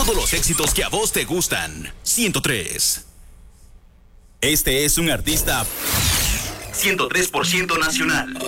todos los éxitos que a vos te gustan. 103. Este es un artista 103% nacional.